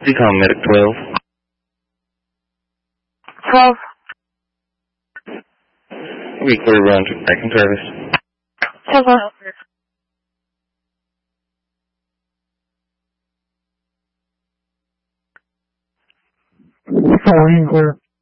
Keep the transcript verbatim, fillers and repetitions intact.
Decom Medic twelve. twelve. We clear run to back in service. Silver. Four, clear.